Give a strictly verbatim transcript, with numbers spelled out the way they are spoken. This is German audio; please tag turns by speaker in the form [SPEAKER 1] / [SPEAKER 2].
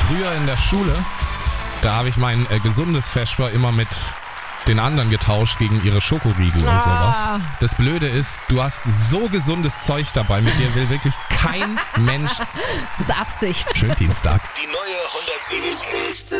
[SPEAKER 1] Früher in der Schule, da habe ich mein äh, gesundes Vesper immer mit den anderen getauscht gegen ihre Schokoriegel
[SPEAKER 2] Ah.
[SPEAKER 1] und sowas. Das Blöde ist, du hast so gesundes Zeug dabei, mit dir will wirklich kein Mensch.
[SPEAKER 2] Das ist Absicht.
[SPEAKER 1] Schönen Dienstag.
[SPEAKER 3] Die neue hundertsieben.